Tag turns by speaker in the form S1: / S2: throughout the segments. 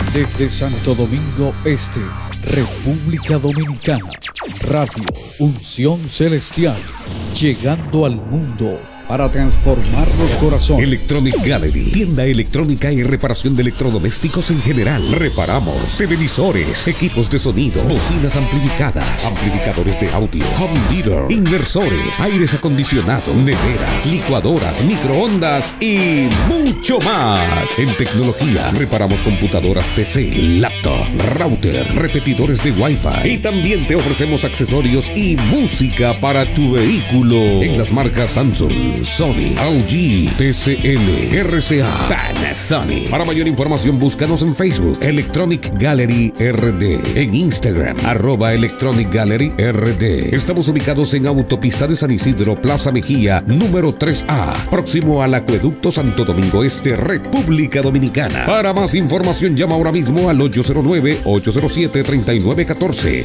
S1: Desde Santo Domingo Este, República Dominicana, Radio Unción Celestial, llegando al mundo para transformar los corazones.
S2: Electronic Gallery, tienda electrónica y reparación de electrodomésticos en general. Reparamos televisores, equipos de sonido, bocinas amplificadas, amplificadores de audio, home theater, inversores, aires acondicionados, neveras, licuadoras, microondas y mucho más. En tecnología, reparamos computadoras PC, laptop, router, repetidores de Wi-Fi y también te ofrecemos accesorios y música para tu vehículo en las marcas Samsung, Sony, LG, TCL, RCA, Panasonic. Para mayor información búscanos en Facebook Electronic Gallery RD, en Instagram @Electronic Gallery RD. Estamos ubicados en Autopista de San Isidro, Plaza Mejía, número 3A, próximo al Acueducto Santo Domingo Este, República Dominicana. Para más información llama ahora mismo al 809-807-3914,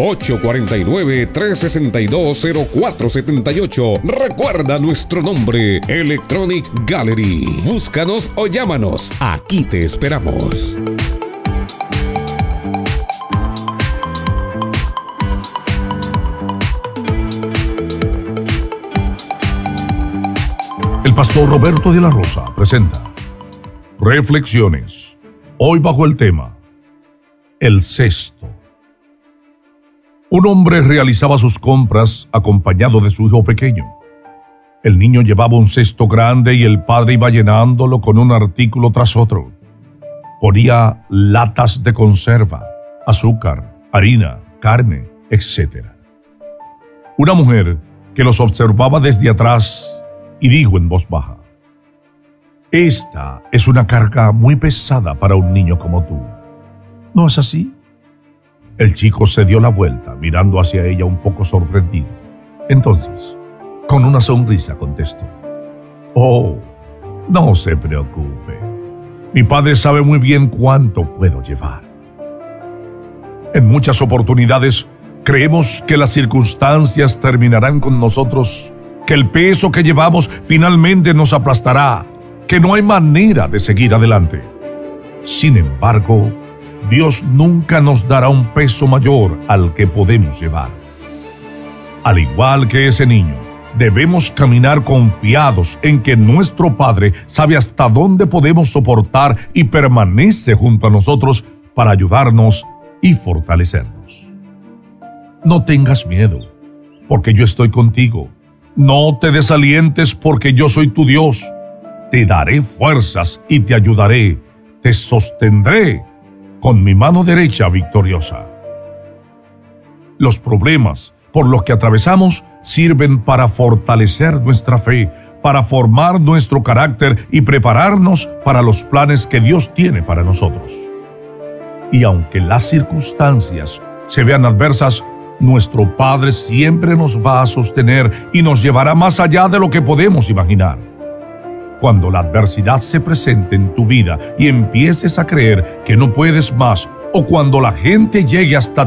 S2: 849-362-0478. Recuerda nuestro nombre, Electronic Gallery. Búscanos o llámanos. Aquí te esperamos.
S3: El pastor Roberto de la Rosa presenta Reflexiones, hoy bajo el tema El cesto. Un hombre realizaba sus compras acompañado de su hijo pequeño. El niño llevaba un cesto grande y el padre iba llenándolo con un artículo tras otro. Ponía latas de conserva, azúcar, harina, carne, etc. Una mujer que los observaba desde atrás y dijo en voz baja: «Esta es una carga muy pesada para un niño como tú. ¿No es así?». El chico se dio la vuelta, mirando hacia ella un poco sorprendido. Entonces, con una sonrisa contestó: «Oh, no se preocupe. Mi padre sabe muy bien cuánto puedo llevar». En muchas oportunidades creemos que las circunstancias terminarán con nosotros, que el peso que llevamos finalmente nos aplastará, que no hay manera de seguir adelante. Sin embargo, Dios nunca nos dará un peso mayor al que podemos llevar. Al igual que ese niño, debemos caminar confiados en que nuestro Padre sabe hasta dónde podemos soportar y permanece junto a nosotros para ayudarnos y fortalecernos. No tengas miedo, porque yo estoy contigo. No te desalientes, porque yo soy tu Dios. Te daré fuerzas y te ayudaré. Te sostendré con mi mano derecha victoriosa. Los problemas por los que atravesamos sirven para fortalecer nuestra fe, para formar nuestro carácter y prepararnos para los planes que Dios tiene para nosotros. Y aunque las circunstancias se vean adversas, nuestro Padre siempre nos va a sostener y nos llevará más allá de lo que podemos imaginar. Cuando la adversidad se presente en tu vida y empieces a creer que no puedes más, o cuando la gente llegue hasta